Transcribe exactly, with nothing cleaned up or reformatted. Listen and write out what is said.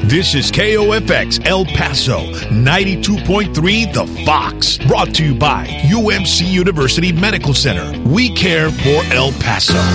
This is K O F X El Paso, ninety-two point three The Fox. Brought to you by U M C University Medical Center. We care for El Paso.